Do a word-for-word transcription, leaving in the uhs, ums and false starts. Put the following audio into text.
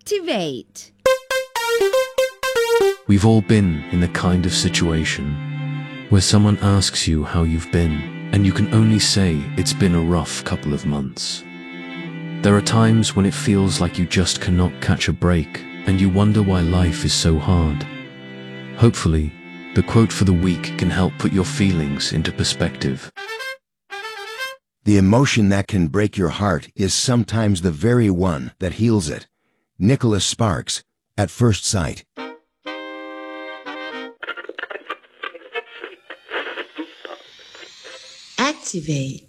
Activate. We've all been in the kind of situation where someone asks you how you've been, and you can only say it's been a rough couple of months. There are times when it feels like you just cannot catch a break, and you wonder why life is so hard. Hopefully, the quote for the week can help put your feelings into perspective. The emotion that can break your heart is sometimes the very one that heals it. Nicholas Sparks, At First Sight. Activate.